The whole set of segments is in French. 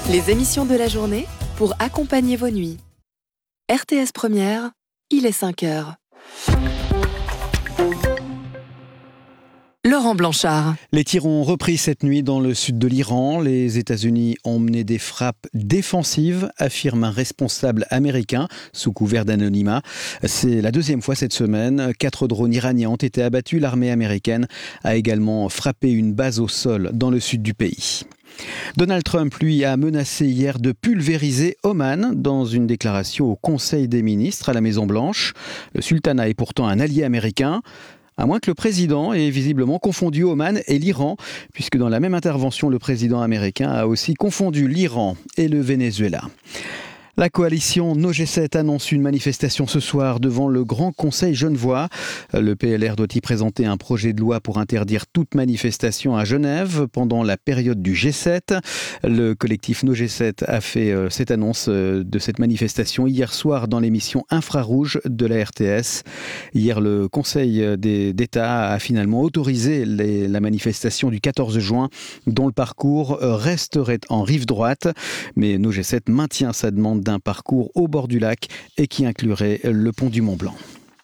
Les émissions de la journée pour accompagner vos nuits. RTS Première, il est 5h. Laurent Blanchard. Les tirs ont repris cette nuit dans le sud de l'Iran. Les États-Unis ont mené des frappes défensives, affirme un responsable américain sous couvert d'anonymat. C'est la deuxième fois cette semaine. 4 drones iraniens ont été abattus. L'armée américaine a également frappé une base au sol dans le sud du pays. Donald Trump, lui, a menacé hier de pulvériser Oman dans une déclaration au Conseil des ministres à la Maison-Blanche. Le sultanat est pourtant un allié américain. À moins que le président ait visiblement confondu Oman et l'Iran, puisque dans la même intervention, le président américain a aussi confondu l'Iran et le Venezuela. La coalition No G7 annonce une manifestation ce soir devant le Grand Conseil genevois. Le PLR doit y présenter un projet de loi pour interdire toute manifestation à Genève pendant la période du G7. Le collectif No G7 a fait cette annonce de cette manifestation hier soir dans l'émission Infrarouge de la RTS. Hier, le Conseil d'État a finalement autorisé la manifestation du 14 juin dont le parcours resterait en rive droite. Mais No G7 maintient sa demande d'un parcours au bord du lac et qui inclurait le pont du Mont-Blanc.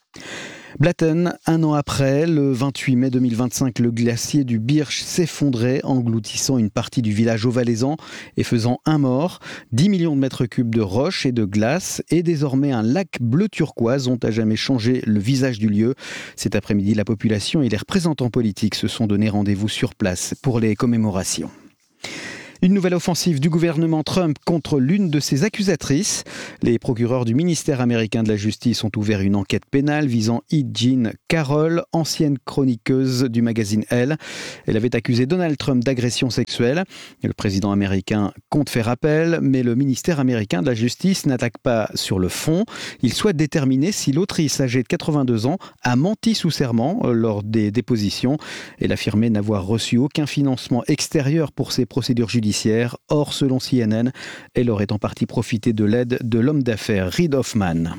Blatten, un an après, le 28 mai 2025, le glacier du Birch s'effondrait, engloutissant une partie du village auvalaisan et faisant un mort. 10 millions de mètres cubes de roches et de glace et désormais un lac bleu turquoise ont à jamais changé le visage du lieu. Cet après-midi, la population et les représentants politiques se sont donné rendez-vous sur place pour les commémorations. Une nouvelle offensive du gouvernement Trump contre l'une de ses accusatrices. Les procureurs du ministère américain de la Justice ont ouvert une enquête pénale visant E. Jean Carroll, ancienne chroniqueuse du magazine Elle. Elle avait accusé Donald Trump d'agression sexuelle. Le président américain compte faire appel, mais le ministère américain de la Justice n'attaque pas sur le fond. Il souhaite déterminer si l'autrice, âgée de 82 ans, a menti sous serment lors des dépositions. Elle affirmait n'avoir reçu aucun financement extérieur pour ses procédures judiciaires. Or, selon CNN, elle aurait en partie profité de l'aide de l'homme d'affaires Reid Hoffman.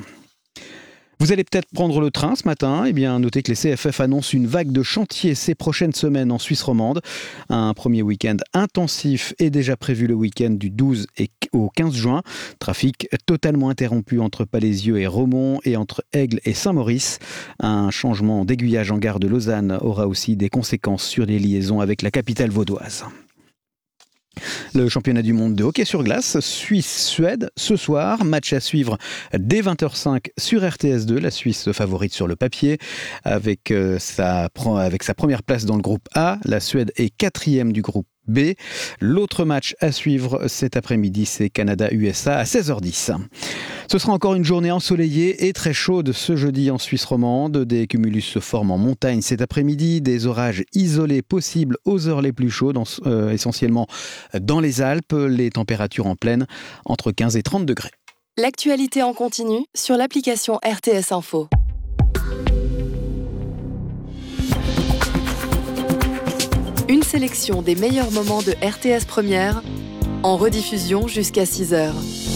Vous allez peut-être prendre le train ce matin. Eh bien, notez que les CFF annoncent une vague de chantiers ces prochaines semaines en Suisse romande. Un premier week-end intensif est déjà prévu le week-end du 12 au 15 juin. Trafic totalement interrompu entre Palaisieux et Romont et entre Aigle et Saint-Maurice. Un changement d'aiguillage en gare de Lausanne aura aussi des conséquences sur les liaisons avec la capitale vaudoise. Le championnat du monde de hockey sur glace, Suisse-Suède, ce soir. Match à suivre dès 20h05 sur RTS2. La Suisse favorite sur le papier avec sa première place dans le groupe A. La Suède est 4e du groupe B. L'autre match à suivre cet après-midi, c'est Canada-USA à 16h10. Ce sera encore une journée ensoleillée et très chaude ce jeudi en Suisse romande. Des cumulus se forment en montagne cet après-midi. Des orages isolés possibles aux heures les plus chaudes, essentiellement dans les Alpes. Les températures en pleine entre 15 et 30 degrés. L'actualité en continu sur l'application RTS Info. Une sélection des meilleurs moments de RTS Première en rediffusion jusqu'à 6h.